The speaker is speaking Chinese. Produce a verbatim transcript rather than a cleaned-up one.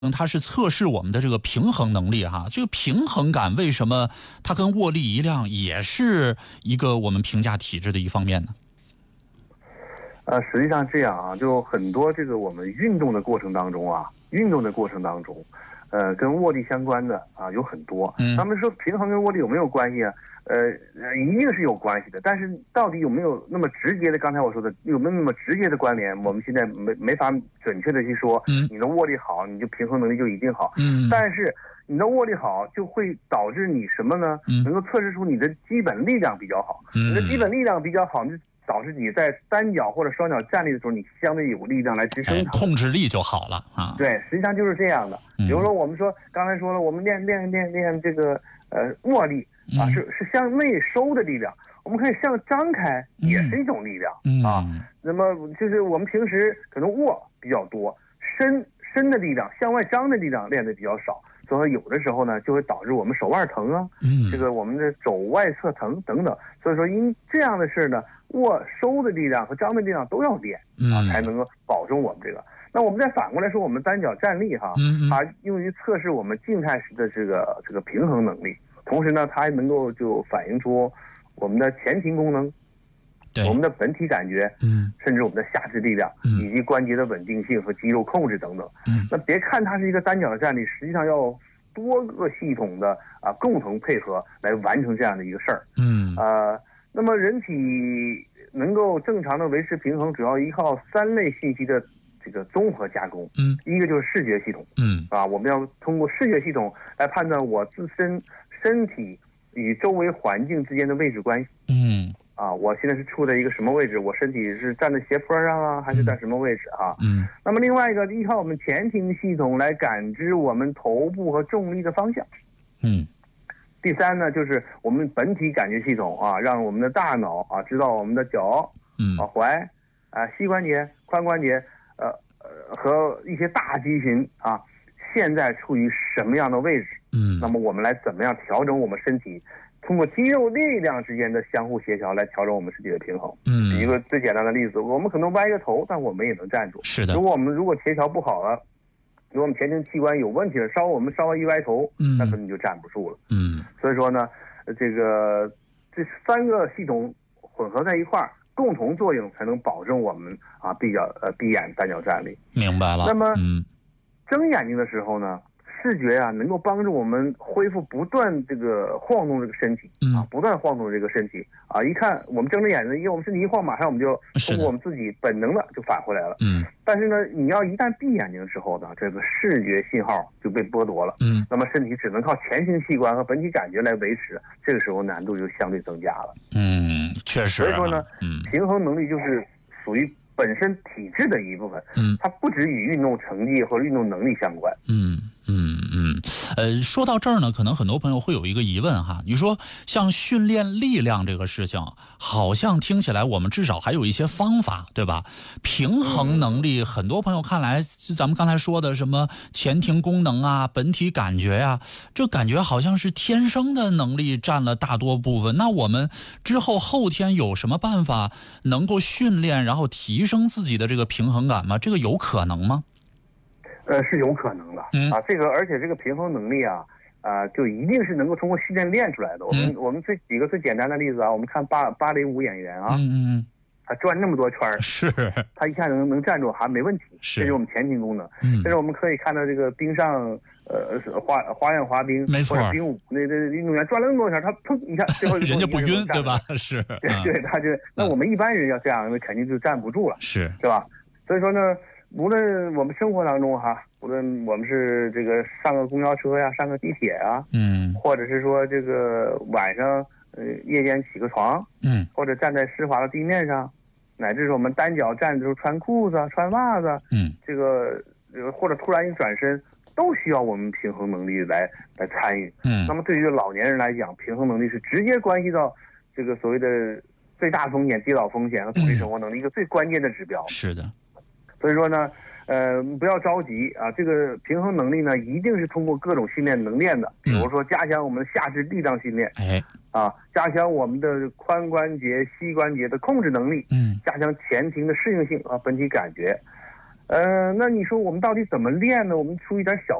它是测试我们的这个平衡能力哈，这个平衡感为什么它跟握力一样，也是一个我们评价体质的一方面呢？ 呃，实际上这样啊，就很多这个我们运动的过程当中啊，运动的过程当中，呃，跟握力相关的啊有很多。 嗯， 他们说平衡跟握力有没有关系啊？呃，一定是有关系的，但是到底有没有那么直接的？刚才我说的有没有那么直接的关联？我们现在没没法准确的去说。 嗯， 你的握力好，你就平衡能力就一定好。 嗯， 但是你的握力好，就会导致你什么呢？ 嗯， 能够测试出你的基本力量比较好。 嗯， 你的基本力量比较好，你就导致你在单脚或者双脚站立的时候，你相对有力量来支撑它， 哎，控制力就好了啊。 对，实际上就是这样的。比如说，我们说刚才说了，我们练练练练这个呃握力啊，是是向内收的力量，我们可以向张开，也是一种力量、 嗯、 啊。那么就是我们平时可能握比较多，伸伸的力量、向外张的力量练的比较少，所以有的时候呢，就会导致我们手腕疼啊， 嗯， 这个我们的肘外侧疼等等。所以说，因这样的事呢，握收的力量和张的力量都要练啊，才能够保证我们这个。那我们再反过来说，我们单脚站立哈，它用于测试我们静态时的这个这个平衡能力，同时呢，它还能够就反映出我们的前庭功能，我们的本体感觉，嗯，甚至我们的下肢力量，嗯，以及关节的稳定性和肌肉控制等等。嗯，那别看它是一个单脚的站立，实际上要多个系统的啊共同配合来完成这样的一个事儿。嗯，呃，那么人体能够正常的维持平衡，主要依靠三类信息的这个综合加工。嗯，一个就是视觉系统。嗯，啊，我们要通过视觉系统来判断我自身身体与周围环境之间的位置关系。嗯，啊，我现在是处在一个什么位置？我身体是站在斜坡上啊，还是在什么位置啊？嗯，那么另外一个依靠我们前庭系统来感知我们头部和重力的方向。嗯。第三呢，就是我们本体感觉系统啊，让我们的大脑啊知道我们的脚、嗯啊踝、啊膝关节、髋关节，呃呃和一些大肌群啊，现在处于什么样的位置？嗯，那么我们来怎么样调整我们身体，通过肌肉力量之间的相互协调来调整我们身体的平衡。嗯，一个最简单的例子，我们可能歪个头，但我们也能站住。是的，如果我们如果协调不好了。如果我们前庭器官有问题了，稍微我们稍微一歪头，嗯，那可能就站不住了。嗯，所以说呢，这个这三个系统混合在一块儿，共同作用才能保证我们啊闭脚呃闭眼单脚站立。 明白了。 那么， 嗯， 睁眼睛的时候呢，视觉啊能够帮助我们恢复不断这个晃动这个身体，嗯啊，不断晃动这个身体啊，一看我们睁着眼睛，因为我们身体一晃，马上我们就通过我们自己本能的就返回来了。嗯。但是呢，你要一旦闭眼睛的时候呢，这个视觉信号就被剥夺了。嗯，那么身体只能靠前庭器官和本体感觉来维持，这个时候难度就相对增加了。 嗯，确实、啊。 所以说呢，嗯，平衡能力就是属于本身体质的一部分。嗯，它不只与运动成绩或者运动能力相关。 嗯嗯嗯，呃，说到这儿呢，可能很多朋友会有一个疑问哈，你说像训练力量这个事情，好像听起来我们至少还有一些方法，对吧？平衡能力，很多朋友看来，咱们刚才说的什么前庭功能啊、本体感觉呀、啊，这感觉好像是天生的能力占了大多部分。那我们之后后天有什么办法能够训练，然后提升自己的这个平衡感吗？这个有可能吗？ 呃，是有可能的。嗯啊，这个而且这个平衡能力啊，啊、呃，就一定是能够通过训练练出来的。我们、嗯、我们最几个最简单的例子啊，我们看芭芭蕾舞演员啊，嗯嗯，他转那么多圈是， 他一下能能站住还没问题， 是， 这是我们前庭功能。嗯，这是我们可以看到这个冰上呃花花样滑冰， 没错， 或者冰舞那那运动员转了那么多圈，他砰一下，最后人家不晕，对吧？是， 对对，他就那我们一般人要这样，那肯定就站不住了， 是， 是吧？所以说呢。无论我们生活当中哈，无论我们是这个上个公交车呀，上个地铁呀，嗯，或者是说这个晚上呃夜间起个床，嗯，或者站在湿滑的地面上，乃至是我们单脚站的时候穿裤子、穿袜子，嗯，这个呃或者突然一转身，都需要我们平衡能力来来参与。嗯，那么对于老年人来讲，平衡能力是直接关系到这个所谓的最大风险、跌倒风险和独立生活能力一个最关键的指标。 是的。 所以说呢，呃，不要着急啊。这个平衡能力呢，一定是通过各种训练能练的。比如说，加强我们下肢力量训练，哎，啊，加强我们的髋关节、膝关节的控制能力，嗯，加强前庭的适应性啊，本体感觉， 呃，那你说我们到底怎么练呢？我们出一点小